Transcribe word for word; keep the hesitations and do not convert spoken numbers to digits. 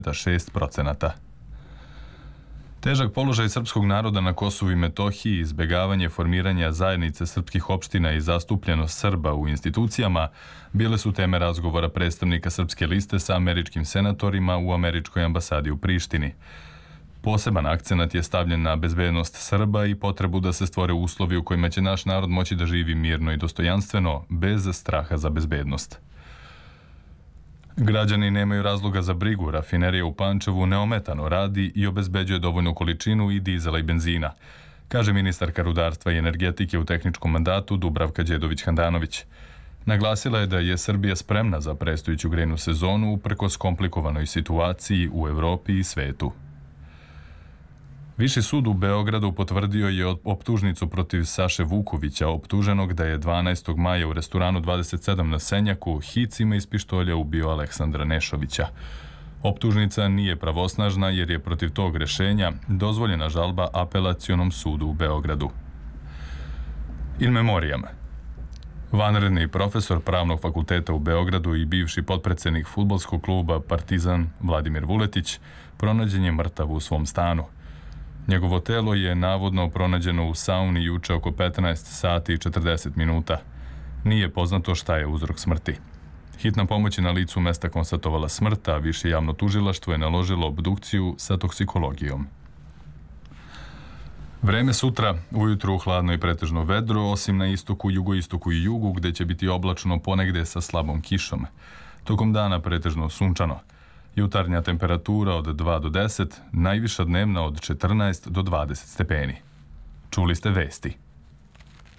šest procenata. Težak položaj srpskog naroda na Kosovu i Metohiji, izbegavanje formiranja zajednice srpskih opština i zastupljenost Srba u institucijama bile su teme razgovora predstavnika Srpske liste sa američkim senatorima u američkoj ambasadi u Prištini. Poseban akcenat je stavljen na bezbednost Srba i potrebu da se stvore uslovi u kojima će naš narod moći da živi mirno i dostojanstveno, bez straha za bezbednost. Građani nemaju razloga za brigu, rafinerija u Pančevu neometano radi i obezbeđuje dovoljnu količinu i dizela i benzina, kaže ministarka rudarstva i energetike u tehničkom mandatu Dubravka Đedović-Handanović. Naglasila je da je Srbija spremna za predstojeću grejnu sezonu uprkos komplikovanoj situaciji u Evropi i svetu. Viši sud u Beogradu potvrdio je optužnicu protiv Saše Vukovića, optuženog da je dvanaestog maja u restoranu dvadeset sedam na Senjaku hicima iz pištolja ubio Aleksandra Nešovića. Optužnica nije pravosnažna jer je protiv tog rešenja dozvoljena žalba Apelacionom sudu u Beogradu. In memoriam. Vanredni profesor Pravnog fakulteta u Beogradu i bivši potpredsednik fudbalskog kluba Partizan Vladimir Vuletić pronađen je mrtav u svom stanu. Njegovo telo je navodno pronađeno u sauni juče oko petnaest sati i četrdeset minuta. Nije poznato šta je uzrok smrti. Hitna pomoć je na licu mesta konstatovala smrt, a više javno tužilaštvo je naložilo obdukciju sa toksikologijom. Vreme sutra, ujutru hladno i pretežno vedro, osim na istoku, jugoistoku i jugu, gde će biti oblačno ponegde sa slabom kišom. Tokom dana pretežno sunčano. Jutarnja temperatura od dva do deset, najviša dnevna od četrnaest do dvadeset stepeni. Čuli ste vesti.